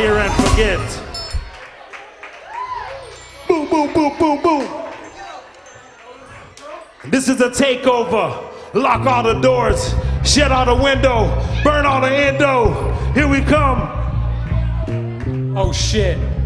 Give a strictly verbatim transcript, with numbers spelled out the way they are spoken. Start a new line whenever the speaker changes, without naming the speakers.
fear and forget. Boom, boom, boom, boom, boom. This is a takeover. Lock all the doors, shut all the window, burn all the endo. Here we come.
Oh shit.